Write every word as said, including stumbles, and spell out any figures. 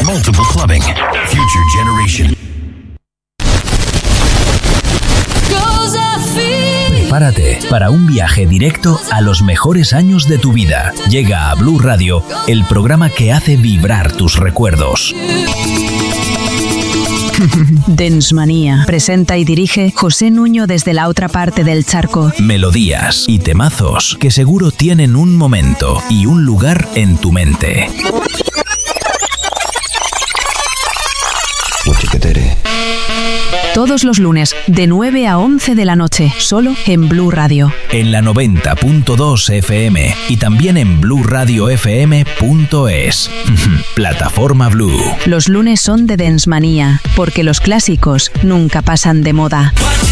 multiple clubbing. Future Generation. Prepárate para un viaje directo a los mejores años de tu vida. Llega a Blue Radio, el programa que hace vibrar tus recuerdos. Densmanía. Presenta y dirige José Nuño desde la otra parte del charco. Melodías y temazos que seguro tienen un momento y un lugar en tu mente. Todos los lunes, de nueve a once de la noche, solo en Blue Radio. En la noventa punto dos F M y también en blue radio f m punto es. Plataforma Blue. Los lunes son de Densmanía, porque los clásicos nunca pasan de moda.